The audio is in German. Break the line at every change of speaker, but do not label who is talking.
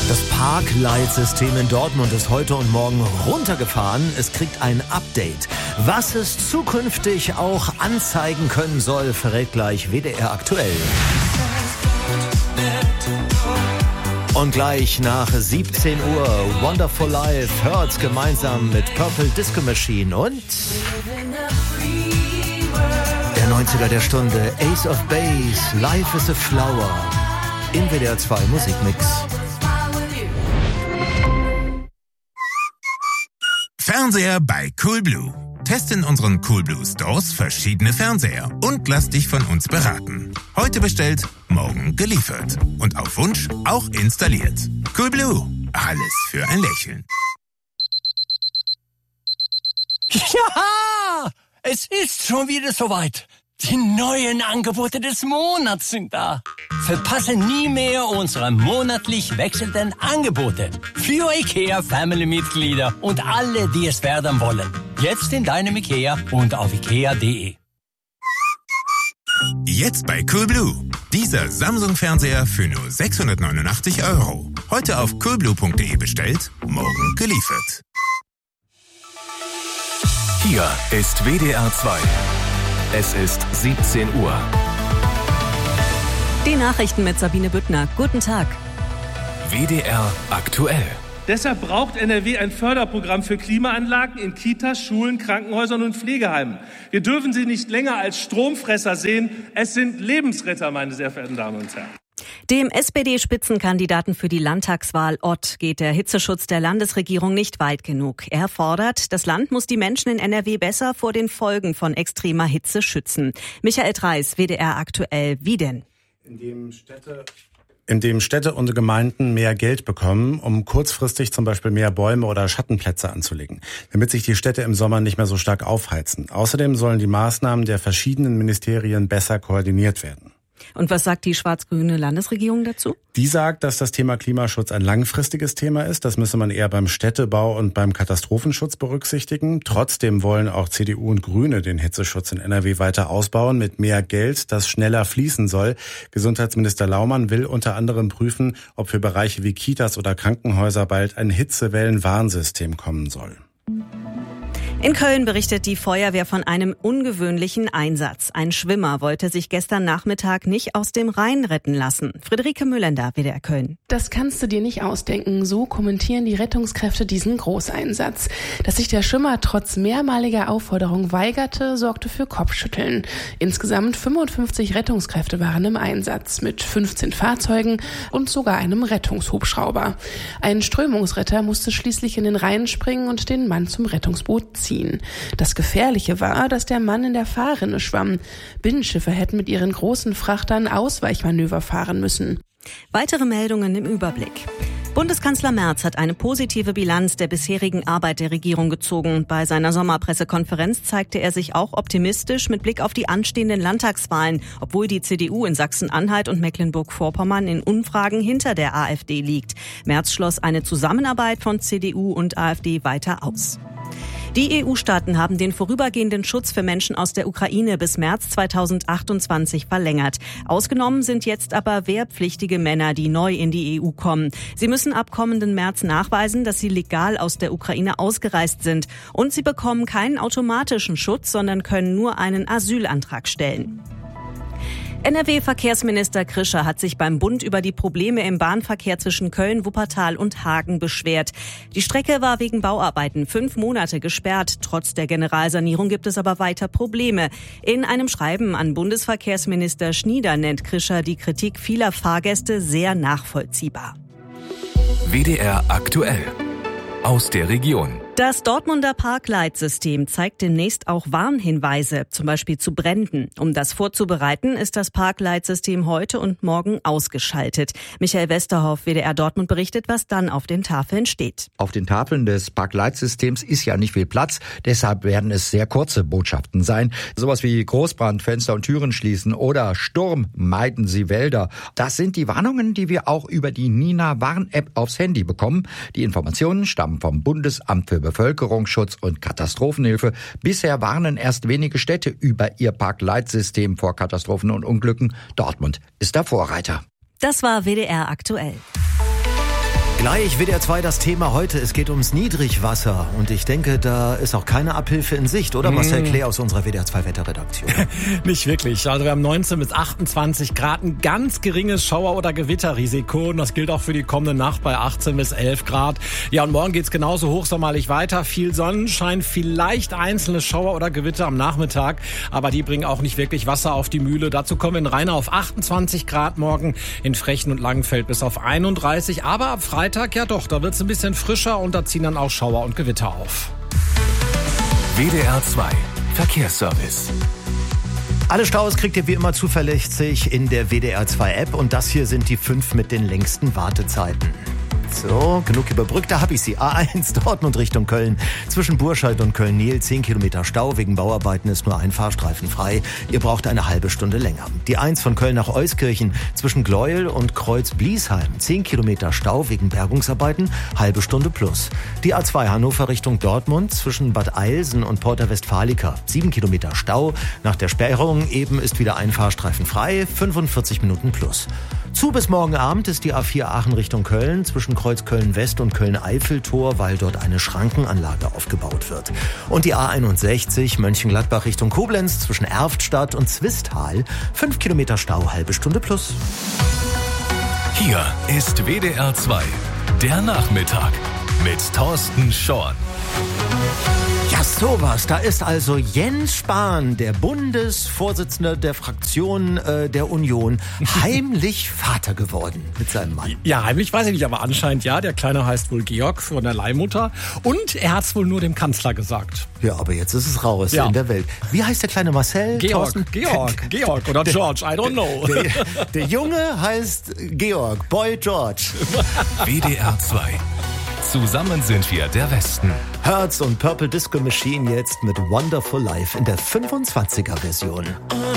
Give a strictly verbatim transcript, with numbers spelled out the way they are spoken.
Das Parkleitsystem in Dortmund ist heute und morgen runtergefahren. Es kriegt ein Update. Was es zukünftig auch anzeigen können soll, verrät gleich W D R aktuell. Und gleich nach siebzehn Uhr Wonderful Life hört's gemeinsam mit Purple Disco Machine und der neunziger der Stunde, Ace of Base, Life is a Flower, im W D R zwei Musikmix.
Fernseher bei Coolblue. Teste in unseren Coolblue Stores verschiedene Fernseher und lass dich von uns beraten. Heute bestellt, morgen geliefert. Und auf Wunsch auch installiert. Coolblue. Alles für ein Lächeln.
Ja! Es ist schon wieder soweit. Die neuen Angebote des Monats sind da. Verpasse nie mehr unsere monatlich wechselnden Angebote für IKEA Family-Mitglieder und alle, die es werden wollen. Jetzt in deinem IKEA und auf ikea punkt de.
Jetzt bei Coolblue. Dieser Samsung-Fernseher für nur sechshundertneunundachtzig Euro. Heute auf coolblue punkt de bestellt, morgen geliefert.
Hier ist W D R zwei. Es ist siebzehn Uhr.
Die Nachrichten mit Sabine Büttner. Guten Tag.
W D R aktuell.
Deshalb braucht N R W ein Förderprogramm für Klimaanlagen in Kitas, Schulen, Krankenhäusern und Pflegeheimen. Wir dürfen sie nicht länger als Stromfresser sehen. Es sind Lebensretter, meine sehr verehrten Damen und Herren.
Dem S P D-Spitzenkandidaten für die Landtagswahl Ott geht der Hitzeschutz der Landesregierung nicht weit genug. Er fordert, das Land muss die Menschen in N R W besser vor den Folgen von extremer Hitze schützen. Michael Treis, W D R aktuell. Wie denn?
Indem Städte indem Städte und Gemeinden mehr Geld bekommen, um kurzfristig zum Beispiel mehr Bäume oder Schattenplätze anzulegen, damit sich die Städte im Sommer nicht mehr so stark aufheizen. Außerdem sollen die Maßnahmen der verschiedenen Ministerien besser koordiniert werden.
Und was sagt die schwarz-grüne Landesregierung dazu?
Die sagt, dass das Thema Klimaschutz ein langfristiges Thema ist. Das müsse man eher beim Städtebau und beim Katastrophenschutz berücksichtigen. Trotzdem wollen auch C D U und Grüne den Hitzeschutz in N R W weiter ausbauen mit mehr Geld, das schneller fließen soll. Gesundheitsminister Laumann will unter anderem prüfen, ob für Bereiche wie Kitas oder Krankenhäuser bald ein Hitzewellenwarnsystem kommen soll.
In Köln berichtet die Feuerwehr von einem ungewöhnlichen Einsatz. Ein Schwimmer wollte sich gestern Nachmittag nicht aus dem Rhein retten lassen. Friederike Müllender, W D R Köln.
Das kannst du dir nicht ausdenken. So kommentieren die Rettungskräfte diesen Großeinsatz. Dass sich der Schwimmer trotz mehrmaliger Aufforderung weigerte, sorgte für Kopfschütteln. Insgesamt fünfundfünfzig Rettungskräfte waren im Einsatz mit fünfzehn Fahrzeugen und sogar einem Rettungshubschrauber. Ein Strömungsretter musste schließlich in den Rhein springen und den Mann zum Rettungsboot ziehen. Das Gefährliche war, dass der Mann in der Fahrrinne schwamm. Binnenschiffe hätten mit ihren großen Frachtern Ausweichmanöver fahren müssen.
Weitere Meldungen im Überblick. Bundeskanzler Merz hat eine positive Bilanz der bisherigen Arbeit der Regierung gezogen. Bei seiner Sommerpressekonferenz zeigte er sich auch optimistisch mit Blick auf die anstehenden Landtagswahlen, obwohl die C D U in Sachsen-Anhalt und Mecklenburg-Vorpommern in Umfragen hinter der AfD liegt. Merz schloss eine Zusammenarbeit von C D U und AfD weiter aus. Die E U-Staaten haben den vorübergehenden Schutz für Menschen aus der Ukraine bis März zweitausendachtundzwanzig verlängert. Ausgenommen sind jetzt aber wehrpflichtige Männer, die neu in die E U kommen. Sie müssen ab kommenden März nachweisen, dass sie legal aus der Ukraine ausgereist sind. Und sie bekommen keinen automatischen Schutz, sondern können nur einen Asylantrag stellen. N R W-Verkehrsminister Krischer hat sich beim Bund über die Probleme im Bahnverkehr zwischen Köln, Wuppertal und Hagen beschwert. Die Strecke war wegen Bauarbeiten fünf Monate gesperrt. Trotz der Generalsanierung gibt es aber weiter Probleme. In einem Schreiben an Bundesverkehrsminister Schnieder nennt Krischer die Kritik vieler Fahrgäste sehr nachvollziehbar.
W D R aktuell. Aus der Region.
Das Dortmunder Parkleitsystem zeigt demnächst auch Warnhinweise, zum Beispiel zu Bränden. Um das vorzubereiten, ist das Parkleitsystem heute und morgen ausgeschaltet. Michael Westerhoff, W D R Dortmund, berichtet, was dann auf den Tafeln steht.
Auf den Tafeln des Parkleitsystems ist ja nicht viel Platz, deshalb werden es sehr kurze Botschaften sein. Sowas wie Großbrand, Fenster und Türen schließen oder Sturm, meiden Sie Wälder. Das sind die Warnungen, die wir auch über die Nina Warn-App aufs Handy bekommen. Die Informationen stammen vom Bundesamt für Bevölkerungsschutz und Katastrophenhilfe. Bisher warnen erst wenige Städte über ihr Parkleitsystem vor Katastrophen und Unglücken. Dortmund ist der Vorreiter.
Das war W D R aktuell.
Gleich W D R zwei das Thema heute. Es geht ums Niedrigwasser. Und ich denke, da ist auch keine Abhilfe in Sicht, oder? Mm. Marcel Klee aus unserer W D R zwei Wetterredaktion.
Nicht wirklich. Also wir haben neunzehn bis achtundzwanzig Grad, ein ganz geringes Schauer- oder Gewitterrisiko. Und das gilt auch für die kommende Nacht bei achtzehn bis elf Grad. Ja, und morgen geht's genauso hochsommerlich weiter. Viel Sonnenschein, vielleicht einzelne Schauer oder Gewitter am Nachmittag. Aber die bringen auch nicht wirklich Wasser auf die Mühle. Dazu kommen wir in Rheine auf achtundzwanzig Grad morgen, in Frechen und Langenfeld bis auf einunddreißig. Aber ab Freitag, ja doch, da wird's ein bisschen frischer und da ziehen dann auch Schauer und Gewitter auf.
W D R zwei Verkehrsservice.
Alle Staus kriegt ihr wie immer zuverlässig in der W D R zwei App und das hier sind die fünf mit den längsten Wartezeiten. So, genug überbrückt, da habe ich sie. A eins Dortmund Richtung Köln. Zwischen Burscheid und Köln-Niel zehn Kilometer Stau. Wegen Bauarbeiten ist nur ein Fahrstreifen frei. Ihr braucht eine halbe Stunde länger. Die eins von Köln nach Euskirchen. Zwischen Gleuel und Kreuz-Bliesheim. zehn Kilometer Stau wegen Bergungsarbeiten. Halbe Stunde plus. Die A zwei Hannover Richtung Dortmund. Zwischen Bad Eilsen und Porta Westfalica. sieben Kilometer Stau. Nach der Sperrung eben ist wieder ein Fahrstreifen frei. fünfundvierzig Minuten plus. Zu bis morgen Abend ist die A vier Aachen Richtung Köln zwischen Kreuz Köln-West und Köln-Eiffeltor, weil dort eine Schrankenanlage aufgebaut wird. Und die A einundsechzig Mönchengladbach Richtung Koblenz zwischen Erftstadt und Zwistal. Fünf Kilometer Stau, halbe Stunde plus.
Hier ist W D R zwei, der Nachmittag mit Thorsten Schorn.
Ja, sowas. Da ist also Jens Spahn, der Bundesvorsitzende der Fraktion äh, der Union, heimlich Vater geworden mit seinem Mann.
Ja, heimlich weiß ich nicht, aber anscheinend ja. Der Kleine heißt wohl Georg von der Leihmutter. Und er hat es wohl nur dem Kanzler gesagt.
Ja, aber jetzt ist es raus
ja.
in der Welt. Wie heißt der kleine Marcel?
Georg,
Thorsten?
Georg, Georg oder George, I don't know.
Der, der Junge heißt Georg, Boy George.
W D R zwei. Zusammen sind wir der Westen.
Hertz und Purple Disco Machine jetzt mit Wonderful Life in der fünfundzwanziger Version.